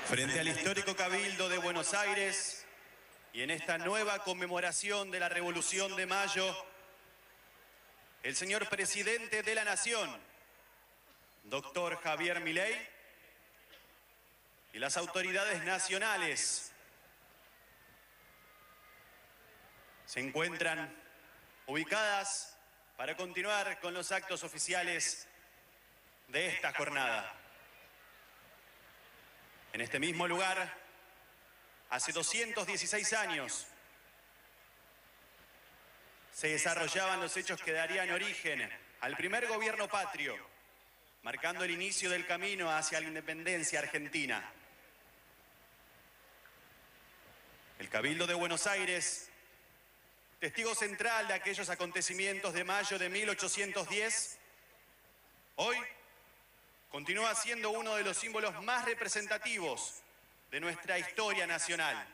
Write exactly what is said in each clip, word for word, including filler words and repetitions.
Frente al histórico Cabildo de Buenos Aires y en esta nueva conmemoración de la Revolución de Mayo, el señor Presidente de la Nación, doctor Javier Milei, y las autoridades nacionales se encuentran ubicadas para continuar con los actos oficiales de esta jornada. En este mismo lugar, hace doscientos dieciséis años, se desarrollaban los hechos que darían origen al primer gobierno patrio, marcando el inicio del camino hacia la independencia argentina. El Cabildo de Buenos Aires, testigo central de aquellos acontecimientos de mayo de mil ochocientos diez, hoy continúa siendo uno de los símbolos más representativos de nuestra historia nacional.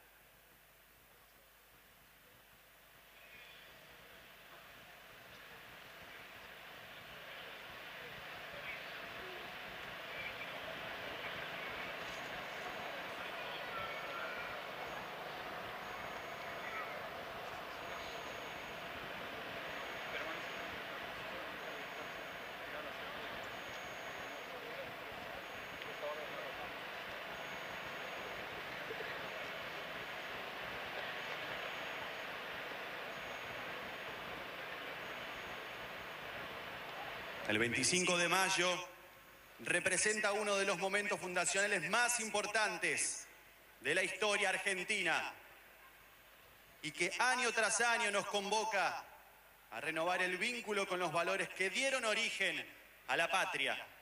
El veinticinco de mayo representa uno de los momentos fundacionales más importantes de la historia argentina y que año tras año nos convoca a renovar el vínculo con los valores que dieron origen a la patria.